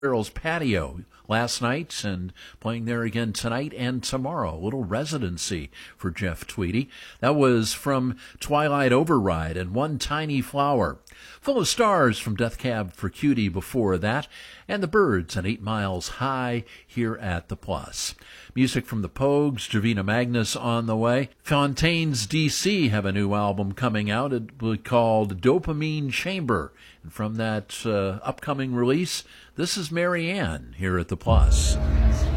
Barrel's Patio last night and playing there again tonight and tomorrow. A little residency for Jeff Tweedy. That was from Twilight Override and One Tiny Flower. Full of Stars from Death Cab for Cutie before that, and the Byrds and 8 Miles High here at the Plus. Music from the Pogues, Jovina Magnus on the way. Fontaines DC have a new album coming out. It will be called Dopamine Chamber. And from that upcoming release, this is Marianne here at the Plus.